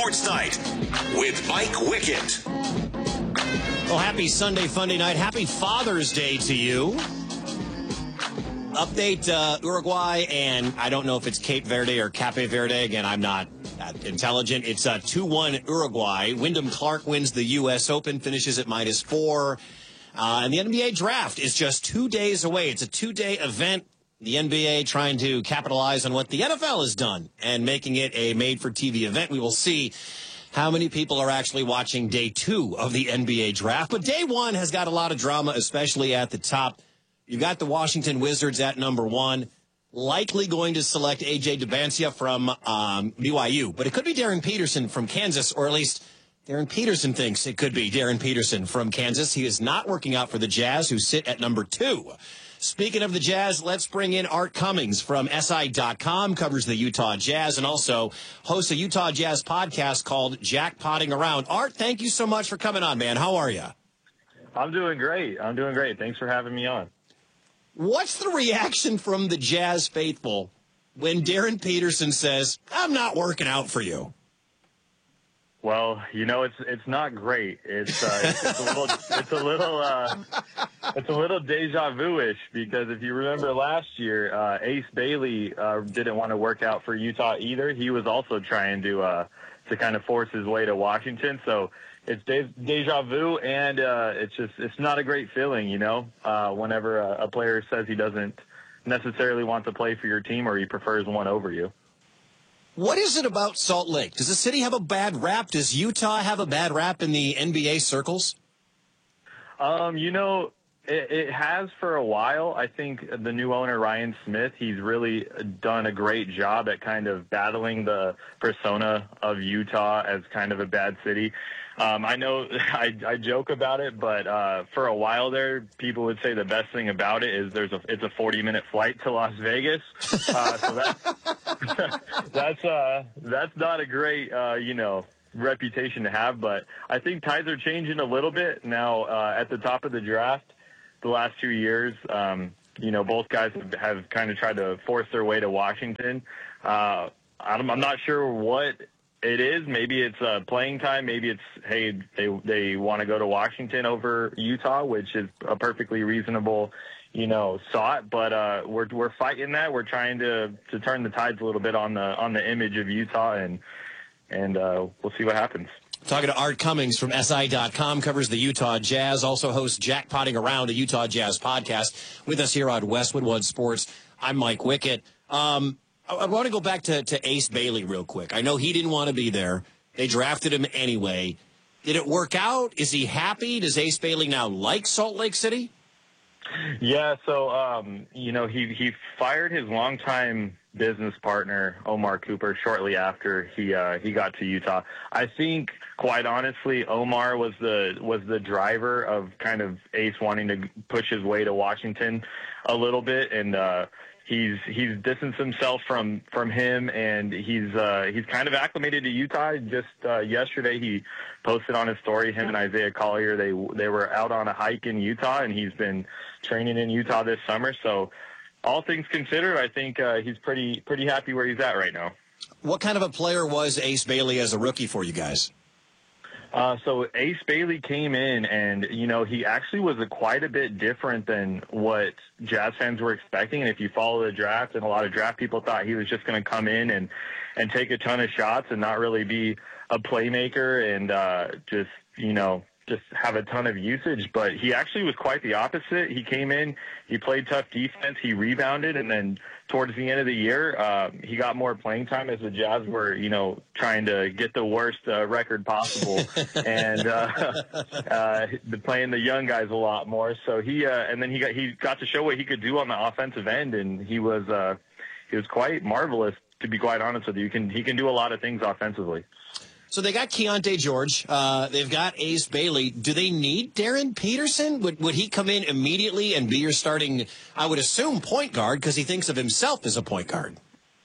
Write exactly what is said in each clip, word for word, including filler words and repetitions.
Sports Night with Mike Wickett. Well, happy Sunday, Funday night. Happy Father's Day to you. Update uh, Uruguay, and I don't know if it's Cape Verde or Cape Verde. Again, I'm not that intelligent. It's uh, two one Uruguay. Wyndham Clark wins the U S Open, finishes at minus four. Uh, and the N B A draft is just two days away. It's a two-day event. The N B A trying to capitalize on what the N F L has done and making it a made-for-T V event. We will see how many people are actually watching day two of the N B A draft. But day one has got a lot of drama, especially at the top. You've got the Washington Wizards at number one, likely going to select A J Demancia from um, B Y U. But it could be Darren Peterson from Kansas, or at least Darren Peterson thinks it could be Darren Peterson from Kansas. He is not working out for the Jazz, who sit at number two. Speaking of the Jazz, let's bring in Art Cummings from S I dot com, covers the Utah Jazz, and also hosts a Utah Jazz podcast called Jackpotting Around. Art, thank you so much for coming on, man. How are you? I'm doing great. I'm doing great. Thanks for having me on. What's the reaction from the Jazz faithful when Darren Peterson says, I'm not working out for you? Well, you know, it's it's not great. It's uh, it's, it's a little it's a little uh, it's a little deja vu-ish, because if you remember last year, uh, Ace Bailey uh, didn't want to work out for Utah either. He was also trying to uh, to kind of force his way to Washington. So it's de- deja vu, and uh, it's just it's not a great feeling, you know. Uh, whenever a, a player says he doesn't necessarily want to play for your team, or he prefers one over you. What is it about Salt Lake? Does the city have a bad rap? Does Utah have a bad rap in the N B A circles? Um, you know, it, it has for a while. I think the new owner, Ryan Smith, he's really done a great job at kind of battling the persona of Utah as kind of a bad city. Um, I know I, I joke about it, but uh, for a while there, people would say the best thing about it is there's a it's a forty minute flight to Las Vegas. Uh, so that's that's uh, that's not a great uh, you know reputation to have. But I think tides are changing a little bit now. Uh, at the top of the draft, the last two years, um, you know, both guys have, have kind of tried to force their way to Washington. Uh, I'm, I'm not sure what it is. Maybe it's uh, playing time. Maybe it's, hey, they they want to go to Washington over Utah, which is a perfectly reasonable, you know, thought. But uh, we're we're fighting that. We're trying to to turn the tides a little bit on the on the image of Utah, and and uh, we'll see what happens. Talking to Art Cummings from S I dot com, covers the Utah Jazz, also hosts Jackpotting Around, a Utah Jazz podcast, with us here on Westwood One Sports. I'm Mike Wickett. Um, I, I want to go back to, to Ace Bailey real quick. I know he didn't want to be there. They drafted him anyway. Did it work out? Is he happy? Does Ace Bailey now like Salt Lake City? Yeah, so, um, you know, he, he fired his longtime business partner, Omar Cooper, shortly after he uh, he got to Utah. I think, quite honestly, Omar was the was the driver of kind of Ace wanting to push his way to Washington a little bit, and uh, he's he's distanced himself from, from him, and he's uh, he's kind of acclimated to Utah. Just uh, yesterday, he posted on his story, him and Isaiah Collier, they they were out on a hike in Utah, and he's been training in Utah this summer. So all things considered, I think uh, he's pretty pretty happy where he's at right now. What kind of a player was Ace Bailey as a rookie for you guys? Uh, so Ace Bailey came in, and, you know, he actually was a quite a bit different than what Jazz fans were expecting. And if you follow the draft, and a lot of draft people thought he was just going to come in and, and take a ton of shots and not really be a playmaker and uh, just, you know, just have a ton of usage. But he actually was quite the opposite. He came in, he played tough defense, he rebounded, and then towards the end of the year, uh, he got more playing time as the Jazz were, you know, trying to get the worst uh, record possible, and uh, uh, playing the young guys a lot more. So he, uh, and then he got he got to show what he could do on the offensive end, and he was uh, he was quite marvelous, to be quite honest with you. He can he can do a lot of things offensively. So they got Keontae George. Uh, they've got Ace Bailey. Do they need Darren Peterson? Would would he come in immediately and be your starting, I would assume, point guard, because he thinks of himself as a point guard?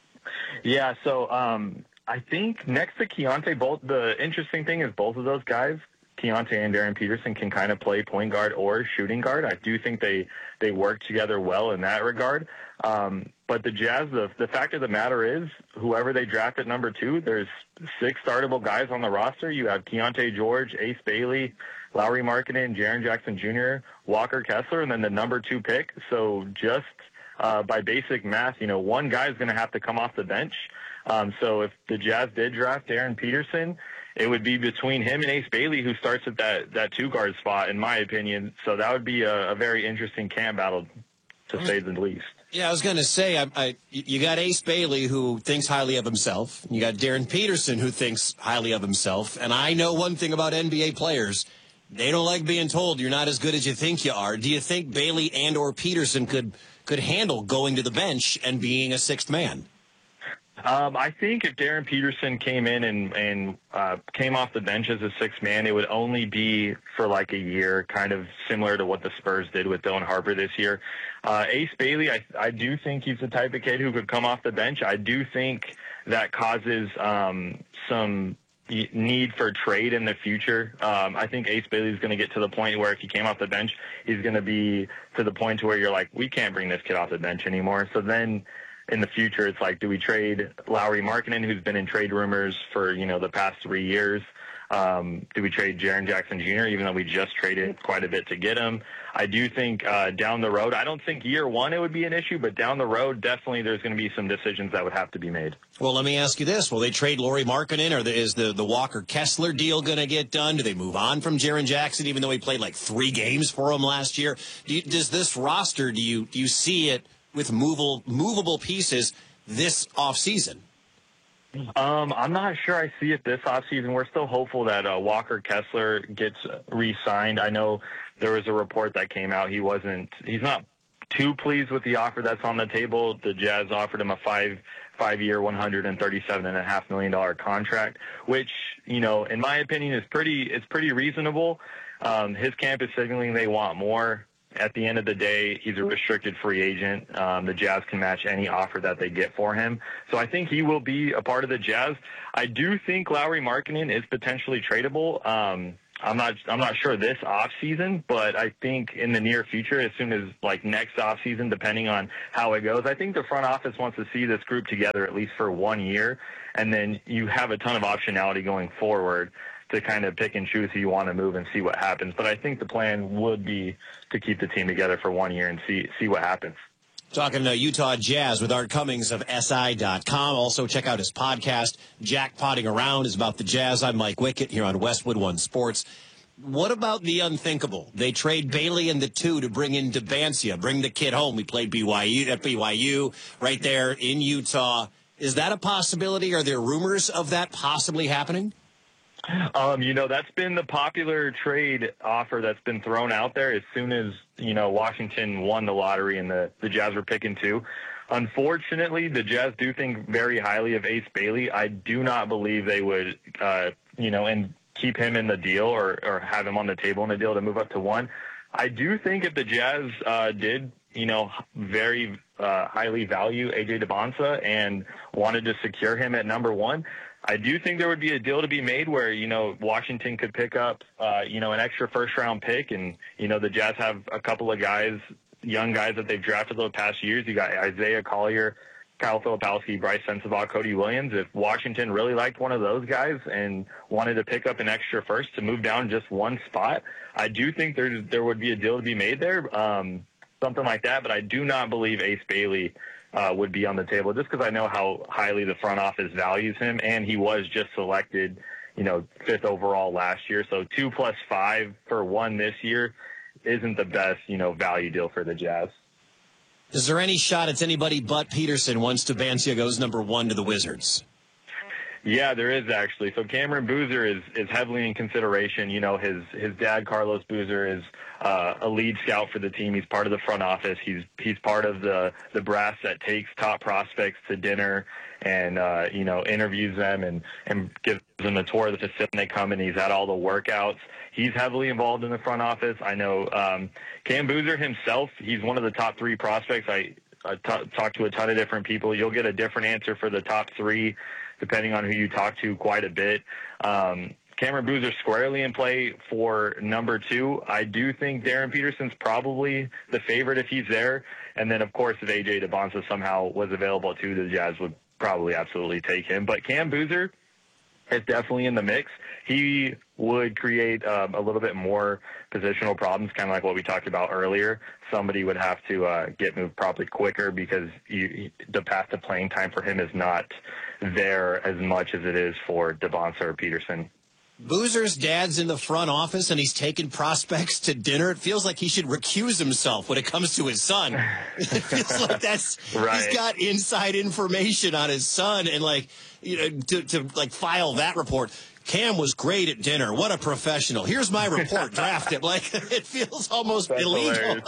Yeah, so um, I think next to Keontae, both the interesting thing is both of those guys, Keontae and Darren Peterson, can kind of play point guard or shooting guard. I do think they, they work together well in that regard. Um, but the Jazz, the, the fact of the matter is, whoever they draft at number two, there's six startable guys on the roster. You have Keontae George, Ace Bailey, Lauri Markkanen, Jaren Jackson Junior, Walker Kessler, and then the number two pick. So just uh, by basic math, you know, one guy is going to have to come off the bench. Um, so if the Jazz did draft Darren Peterson, it would be between him and Ace Bailey, who starts at that, that two-guard spot, in my opinion. So that would be a, a very interesting camp battle, to say the least. Yeah, I was going to say, I, I, you got Ace Bailey, who thinks highly of himself. You got Darren Peterson, who thinks highly of himself. And I know one thing about N B A players. They don't like being told you're not as good as you think you are. Do you think Bailey and or Peterson could could handle going to the bench and being a sixth man? Um, I think if Darren Peterson came in and, and uh, came off the bench as a sixth man, it would only be for like a year, kind of similar to what the Spurs did with Dylan Harper this year. Uh, Ace Bailey, I, I do think he's the type of kid who could come off the bench. I do think that causes um, some need for trade in the future. Um, I think Ace Bailey is going to get to the point where if he came off the bench, he's going to be to the point to where you're like, we can't bring this kid off the bench anymore. So then in the future, it's like, do we trade Lauri Markkanen, who's been in trade rumors for, you know, the past three years? Um, do we trade Jaren Jackson Junior, even though we just traded quite a bit to get him? I do think uh, down the road, I don't think year one it would be an issue, but down the road, definitely there's going to be some decisions that would have to be made. Well, let me ask you this. Will they trade Lauri Markkanen, or the, is the, the Walker Kessler deal going to get done? Do they move on from Jaren Jackson, even though he played like three games for him last year? Do you, does this roster, do you, do you see it with movable, movable pieces this offseason? Um, I'm not sure I see it this offseason. We're still hopeful that uh, Walker Kessler gets re-signed. I know there was a report that came out. He wasn't, he's not too pleased with the offer that's on the table. The Jazz offered him a five, five-year, one hundred thirty-seven point five million dollars contract, which, you know, in my opinion is pretty, it's pretty reasonable. Um, his camp is signaling they want more. At the end of the day, he's a restricted free agent. Um, the Jazz can match any offer that they get for him. So I think he will be a part of the Jazz. I do think Lauri Markkanen is potentially tradable. Um, I'm not I'm not sure this offseason, but I think in the near future, as soon as like next offseason, depending on how it goes, I think the front office wants to see this group together at least for one year, and then you have a ton of optionality going forward to kind of pick and choose who you want to move and see what happens. But I think the plan would be to keep the team together for one year and see see what happens. Talking to Utah Jazz with Art Cummings of S I dot com. Also, check out his podcast, Jackpotting Around, is about the Jazz. I'm Mike Wickett here on Westwood One Sports. What about the unthinkable? They trade Bailey and the two to bring in Debancia, bring the kid home. We played B Y U at B Y U right there in Utah. Is that a possibility? Are there rumors of that possibly happening? Um, you know, that's been the popular trade offer that's been thrown out there as soon as, you know, Washington won the lottery and the, the Jazz were picking two. Unfortunately, the Jazz do think very highly of Ace Bailey. I do not believe they would, uh, you know, and keep him in the deal or, or have him on the table in the deal to move up to one. I do think if the Jazz uh, did, you know, very uh, highly value A J Debonsa and wanted to secure him at number one, I do think there would be a deal to be made where, you know, Washington could pick up, uh, you know, an extra first-round pick. And, you know, the Jazz have a couple of guys, young guys that they've drafted the past years. You got Isaiah Collier, Kyle Filipowski, Bryce Sensabaugh, Cody Williams. If Washington really liked one of those guys and wanted to pick up an extra first to move down just one spot, I do think there there would be a deal to be made there, um, something like that. But I do not believe Ace Bailey Uh, would be on the table, just because I know how highly the front office values him, and he was just selected, you know, fifth overall last year. So two plus five for one this year isn't the best, you know, value deal for the Jazz. Is there any shot it's anybody but Peterson once Debancia goes number one to the Wizards? Yeah, there is actually. So Cameron Boozer is, is heavily in consideration. You know, his his dad, Carlos Boozer, is uh, a lead scout for the team. He's part of the front office. He's he's part of the, the brass that takes top prospects to dinner and, uh, you know, interviews them and, and gives them a tour of the facility when they come in. He's at all the workouts. He's heavily involved in the front office. I know um, Cam Boozer himself, he's one of the top three prospects. I, I t- talked to a ton of different people. You'll get a different answer for the top three depending on who you talk to quite a bit. Um, Cameron Boozer squarely in play for number two. I do think Darren Peterson's probably the favorite if he's there. And then, of course, if A J DeBonsa somehow was available too, the Jazz would probably absolutely take him. But Cam Boozer is definitely in the mix. He would create um, a little bit more positional problems, kind of like what we talked about earlier. Somebody would have to uh, get moved probably quicker because you, the path to playing time for him is not there as much as it is for DeBonsa or Peterson. Boozer's dad's in the front office, and he's taking prospects to dinner. It feels like he should recuse himself when it comes to his son. It feels like that's right. He's got inside information on his son, and like you know, to, to like file that report. Cam was great at dinner. What a professional. Here's my report. Draft him. Like it feels almost That's illegal.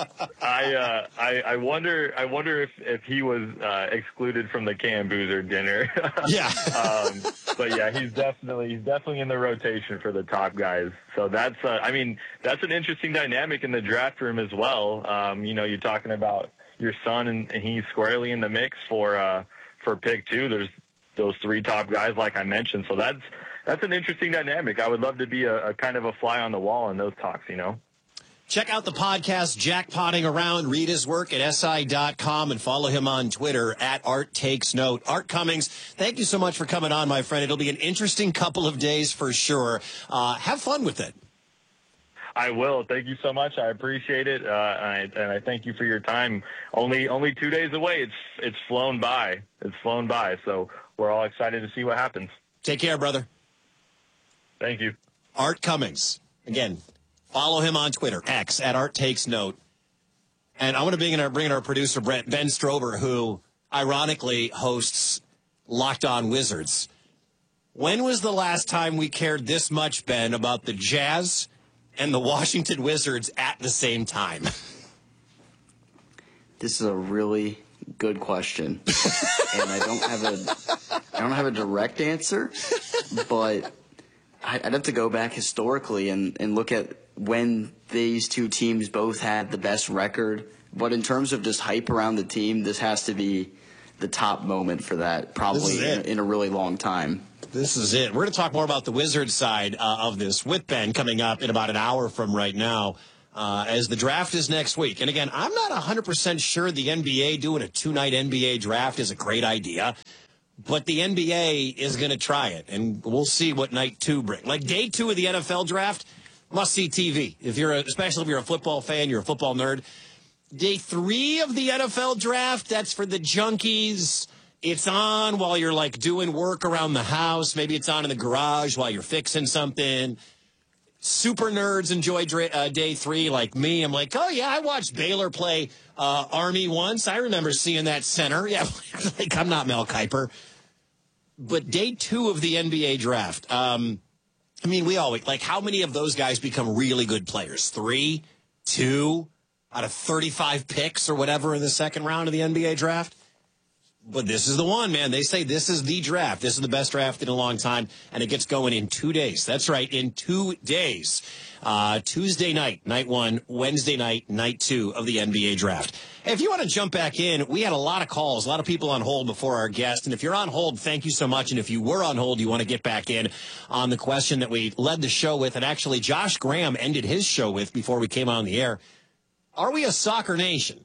I, uh, I I wonder I wonder if, if he was uh, excluded from the Cam Boozer dinner. Yeah. um, but yeah, he's definitely he's definitely in the rotation for the top guys. So that's uh, I mean that's an interesting dynamic in the draft room as well. Um, you know, you're talking about your son, and, and he's squarely in the mix for uh, for pick two. There's those three top guys, like I mentioned. So that's That's an interesting dynamic. I would love to be a, a kind of a fly on the wall in those talks, you know. Check out the podcast, Jackpotting Around. Read his work at S I dot com and follow him on Twitter at Art Takes Note. Art Cummings, thank you so much for coming on, my friend. It'll be an interesting couple of days for sure. Uh, have fun with it. I will. Thank you so much. I appreciate it, uh, and, I, and I thank you for your time. Only only two days away. It's it's flown by. It's flown by. So we're all excited to see what happens. Take care, brother. Thank you. Art Cummings. Again, follow him on Twitter, X, at Art Takes Note. And I want to bring in our, bring in our producer, Brent, Ben Strober, who ironically hosts Locked On Wizards. When was the last time we cared this much, Ben, about the Jazz and the Washington Wizards at the same time? This is a really good question. And I don't have a I don't have a direct answer, but I'd have to go back historically and, and look at when these two teams both had the best record. But in terms of just hype around the team, this has to be the top moment for that, probably in, in a really long time. This is it. We're going to talk more about the Wizards side uh, of this with Ben coming up in about an hour from right now uh, as the draft is next week. And again, I'm not one hundred percent sure the N B A doing a two-night N B A draft is a great idea. But the N B A is going to try it, and we'll see what night two brings. Like day two of the N F L draft, must-see T V. If you're, a, especially if you're a football fan, you're a football nerd. Day three of the N F L draft, that's for the junkies. It's on while you're like doing work around the house. Maybe it's on in the garage while you're fixing something. Super nerds enjoy uh, day three, like me. I'm like, oh yeah, I watched Baylor play uh, Army once. I remember seeing that center. Yeah, like I'm not Mel Kiper. But day two of the N B A draft, um, I mean, we always, like, how many of those guys become really good players? Three, two, out of thirty-five picks or whatever in the second round of the N B A draft? But this is the one, man. They say this is the draft. This is the best draft in a long time, and it gets going in two days. That's right, in two days. Uh, Tuesday night, night one, Wednesday night, night two of the N B A draft. Hey, if you want to jump back in, we had a lot of calls, a lot of people on hold before our guest. And if you're on hold, thank you so much. And if you were on hold, you want to get back in on the question that we led the show with, and actually Josh Graham ended his show with before we came on the air. Are we a soccer nation?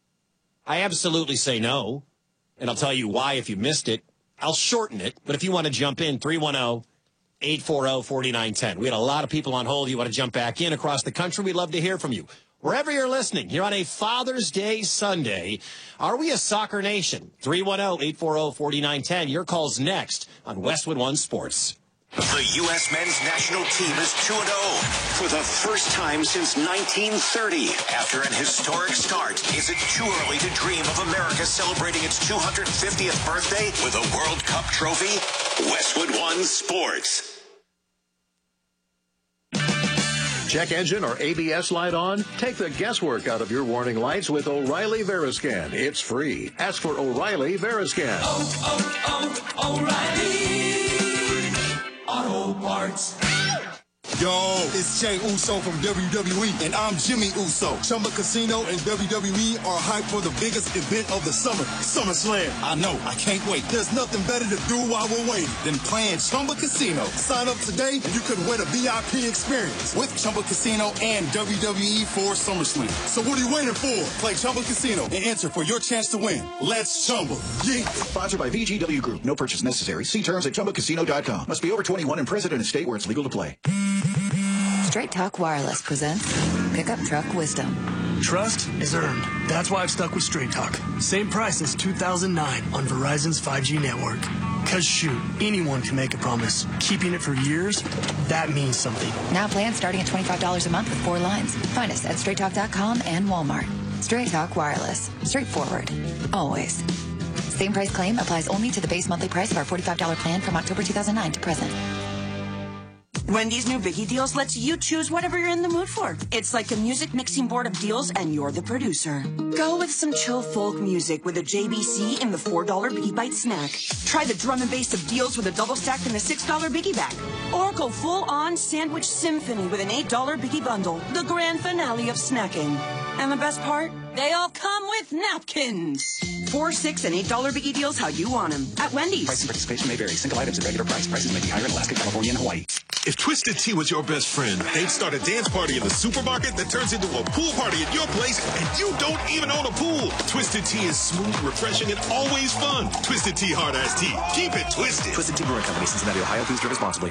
I absolutely say no. And I'll tell you why if you missed it. I'll shorten it. But if you want to jump in, three one zero, eight four zero, four nine one zero. We had a lot of people on hold. You want to jump back in across the country? We'd love to hear from you. Wherever you're listening, here on a Father's Day Sunday, are we a soccer nation? three one zero, eight four zero, four nine one zero. Your call's next on Westwood One Sports. The U S men's national team is two and oh for the first time since nineteen thirty. After an historic start, is it too early to dream of America celebrating its two hundred fiftieth birthday with a World Cup trophy? Westwood One Sports. Check engine or A B S light on? Take the guesswork out of your warning lights with O'Reilly Veriscan. It's free. Ask for O'Reilly Veriscan. Oh, oh, oh, O'Reilly Auto Parts. Yo, it's Jey Uso from W W E, and I'm Jimmy Uso. Chumba Casino and W W E are hyped for the biggest event of the summer, SummerSlam. I know, I can't wait. There's nothing better to do while we're waiting than playing Chumba Casino. Sign up today and you could win a V I P experience with Chumba Casino and W W E for SummerSlam. So what are you waiting for? Play Chumba Casino and enter for your chance to win. Let's Chumba. Yeah. Sponsored by V G W Group. No purchase necessary. See terms at chumba casino dot com. Must be over twenty-one and present in a state where it's legal to play. Straight Talk Wireless presents Pickup Truck Wisdom. Trust is earned. That's why I've stuck with Straight Talk. Same price since two thousand nine on Verizon's five G network. Cause shoot, anyone can make a promise. Keeping it for years, that means something. Now plans starting at twenty-five dollars a month with four lines. Find us at straight talk dot com and Walmart. Straight Talk Wireless. Straightforward. Always. Same price claim applies only to the base monthly price of our forty-five dollars plan from October two thousand nine to present. Wendy's new Biggie Deals lets you choose whatever you're in the mood for. It's like a music mixing board of deals, and you're the producer. Go with some chill folk music with a J B C in the four dollar Biggie Bite snack. Try the drum and bass of deals with a double stack in the six dollar Biggie Bag. Or go full-on sandwich symphony with an eight dollar Biggie Bundle, the grand finale of snacking. And the best part? They all come with napkins. Four, six, and eight dollar Biggie Deals how you want them at Wendy's. Price and participation may vary. Single items at regular price. Prices may be higher in Alaska, California, and Hawaii. If Twisted Tea was your best friend, they'd start a dance party in the supermarket that turns into a pool party at your place, and you don't even own a pool. Twisted Tea is smooth, refreshing, and always fun. Twisted Tea Hard Iced Tea. Keep it twisted. Twisted Tea Brewing Company, Cincinnati, Ohio. Please drink responsibly.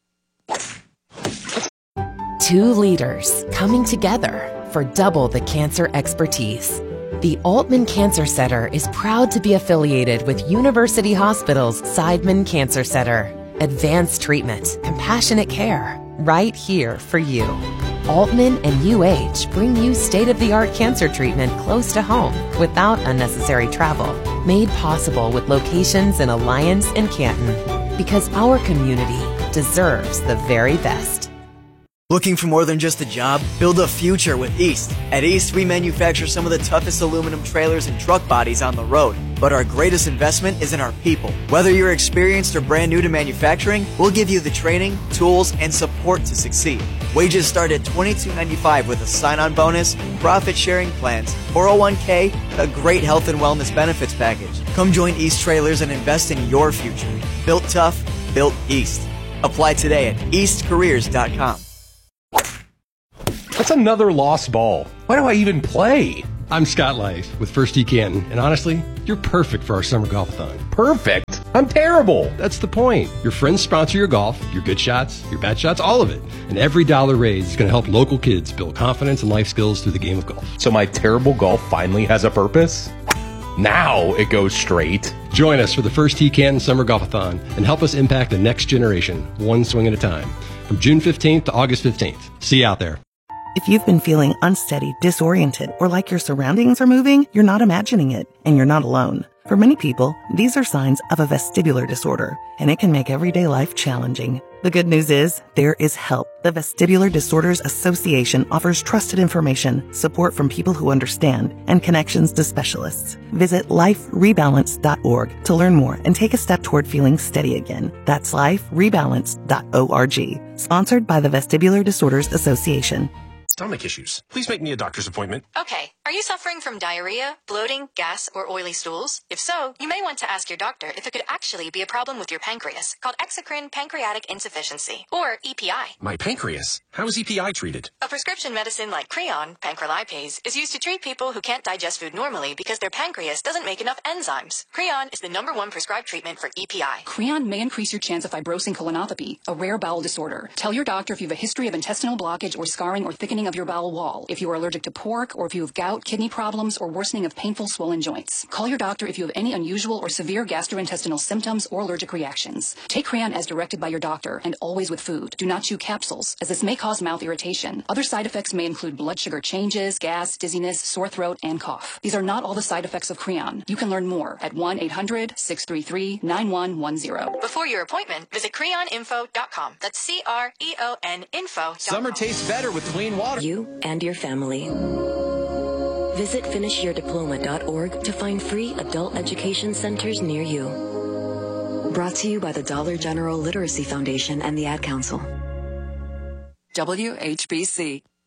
Two leaders coming together for double the cancer expertise. The Altman Cancer Center is proud to be affiliated with University Hospital's Seidman Cancer Center. Advanced treatment, compassionate care, right here for you. Altman and U H bring you state-of-the-art cancer treatment close to home without unnecessary travel. Made possible with locations in Alliance and Canton. Because our community deserves the very best. Looking for more than just a job? Build a future with East. At East, we manufacture some of the toughest aluminum trailers and truck bodies on the road. But our greatest investment is in our people. Whether you're experienced or brand new to manufacturing, we'll give you the training, tools, and support to succeed. Wages start at twenty-two ninety-five with a sign-on bonus, profit-sharing plans, four oh one k, and a great health and wellness benefits package. Come join East Trailers and invest in your future. Built tough, built East. Apply today at east careers dot com. That's another lost ball. Why do I even play? I'm Scott Lice with First Tee Canton, and honestly, you're perfect for our summer golf-a-thon. Perfect? I'm terrible. That's the point. Your friends sponsor your golf, your good shots, your bad shots, all of it. And every dollar raised is going to help local kids build confidence and life skills through the game of golf. So my terrible golf finally has a purpose? Now it goes straight. Join us for the First Tee Canton Summer Golf-a-thon and help us impact the next generation, one swing at a time. From June fifteenth to August fifteenth. See you out there. If you've been feeling unsteady, disoriented, or like your surroundings are moving, you're not imagining it, and you're not alone. For many people, these are signs of a vestibular disorder, and it can make everyday life challenging. The good news is, there is help. The Vestibular Disorders Association offers trusted information, support from people who understand, and connections to specialists. Visit life rebalance dot org to learn more and take a step toward feeling steady again. That's life rebalance dot org. Sponsored by the Vestibular Disorders Association. Stomach issues. Please make me a doctor's appointment. Okay. Are you suffering from diarrhea, bloating, gas, or oily stools? If so, you may want to ask your doctor if it could actually be a problem with your pancreas, called exocrine pancreatic insufficiency, or E P I. My pancreas? How is E P I treated? A prescription medicine like Creon, pancrelipase, is used to treat people who can't digest food normally because their pancreas doesn't make enough enzymes. Creon is the number one prescribed treatment for E P I. Creon may increase your chance of fibrosing colonopathy, a rare bowel disorder. Tell your doctor if you have a history of intestinal blockage or scarring or thickening of your bowel wall, if you are allergic to pork, or if you have gout, kidney problems, or worsening of painful swollen joints. Call your doctor if you have any unusual or severe gastrointestinal symptoms or allergic reactions. Take Creon as directed by your doctor, and always with food. Do not chew capsules, as this may cause mouth irritation. Other side effects may include blood sugar changes, gas, dizziness, sore throat, and cough. These are not all the side effects of Creon. You can learn more at one eight hundred, six three three, nine one one zero. Before your appointment, visit creon info dot com. That's C R E O N info dot com. Summer tastes better with clean water. You and your family. Visit finish your diploma dot org to find free adult education centers near you. Brought to you by the Dollar General Literacy Foundation and the Ad Council. W H B C.